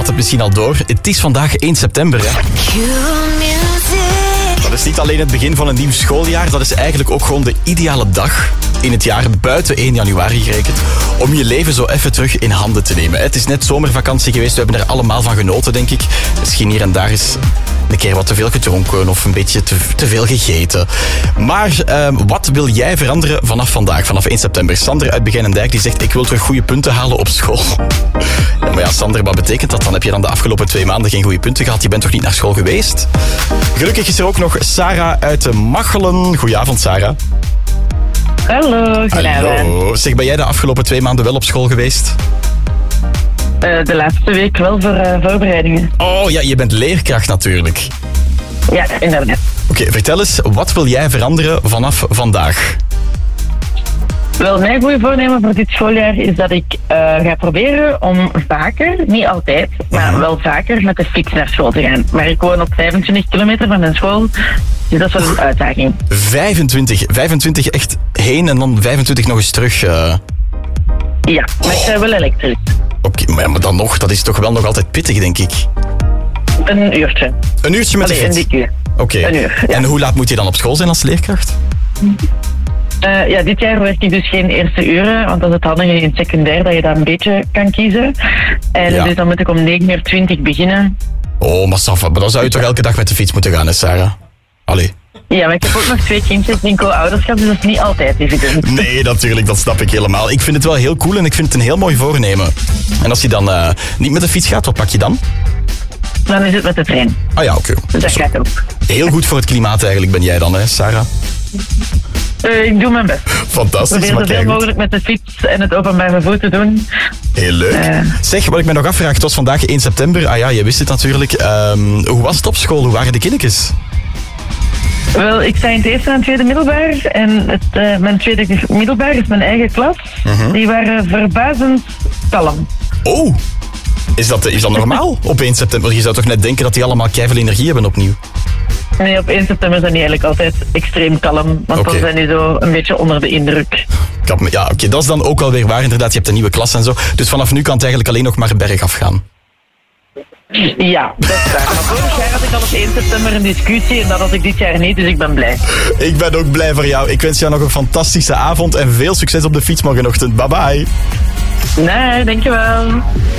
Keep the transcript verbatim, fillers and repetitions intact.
had het misschien al door. Het is vandaag één september, hè. Dat is niet alleen het begin van een nieuw schooljaar, dat is eigenlijk ook gewoon de ideale dag in het jaar, buiten één januari gerekend, om je leven zo even terug in handen te nemen. Het is net zomervakantie geweest, we hebben er allemaal van genoten, denk ik. Misschien hier en daar is een keer wat te veel gedronken of een beetje te, te veel gegeten. Maar uh, wat wil jij veranderen vanaf vandaag, vanaf één september? Sander uit Begijnendijk die zegt, ik wil terug goede punten halen op school. Ja, maar ja, Sander, wat betekent dat? Dan heb je dan de afgelopen twee maanden geen goede punten gehad. Je bent toch niet naar school geweest? Gelukkig is er ook nog Sarah uit Machelen. Goedenavond, Sarah. Hallo, goedenavond. Hallo. Zeg, ben jij de afgelopen twee maanden wel op school geweest? Uh, de laatste week wel voor uh, voorbereidingen. Oh ja, je bent leerkracht natuurlijk. Ja, inderdaad. Oké, okay, vertel eens, wat wil jij veranderen vanaf vandaag? Wel, mijn goede voornemen voor dit schooljaar is dat ik uh, ga proberen om vaker, niet altijd, maar uh-huh. wel vaker met de fiets naar school te gaan. Maar ik woon op vijfentwintig kilometer van mijn school, dus dat is wel een uitdaging. vijfentwintig? vijfentwintig echt heen en dan vijfentwintig nog eens terug? Uh... Ja, maar ik rij wel elektrisch. Oké, okay, maar dan nog, dat is toch wel nog altijd pittig, denk ik? Een uurtje. Een uurtje met Allee, de fiets? een dik uur. Oké. Okay. Een uur, ja. En hoe laat moet je dan op school zijn als leerkracht? Uh, ja, dit jaar werk ik dus geen eerste uren, want dat is het handige in het secundair, dat je dat een beetje kan kiezen. En ja. Dus dan moet ik om negen uur twintig beginnen. Oh, maar Safa, maar dan zou je toch elke dag met de fiets moeten gaan, hè, Sarah? Allee. Ja, maar ik heb ook nog twee kindjes in co-ouderschap, dus dat is niet altijd evident. Nee, natuurlijk, dat snap ik helemaal. Ik vind het wel heel cool en ik vind het een heel mooi voornemen. En als je dan uh, niet met de fiets gaat, wat pak je dan? Dan is het met de trein. Ah ja, oké. Okay. Dus dat Zo. gaat ook. Heel goed voor het klimaat eigenlijk ben jij dan, hè, Sarah? Uh, ik doe mijn best. Fantastisch. Ik probeer zoveel mogelijk met de fiets en het openbaar vervoer te doen. Heel leuk. Uh, zeg, wat ik me nog afvraag, het was vandaag één september. Ah ja, je wist het natuurlijk. Um, hoe was het op school? Hoe waren de kindertjes? Wel, ik sta in het eerste en tweede middelbaar. En het, uh, mijn tweede middelbaar is mijn eigen klas. Uh-huh. Die waren verbazend kalm. Oh, is dat, is dat normaal op één september? Je zou toch net denken dat die allemaal keiveel energie hebben opnieuw? Nee, op één september zijn die eigenlijk altijd extreem kalm. Want okay. Dan zijn die zo een beetje onder de indruk. Ja, oké, okay, dat is dan ook alweer waar. Inderdaad, je hebt een nieuwe klas en zo. Dus vanaf nu kan het eigenlijk alleen nog maar bergaf gaan. Ja, dat is waar. Maar vorig jaar had ik al op één september een discussie en dat had ik dit jaar niet, dus ik ben blij. Ik ben ook blij voor jou. Ik wens jou nog een fantastische avond en veel succes op de fiets morgenochtend. Bye bye. Nee, dankjewel.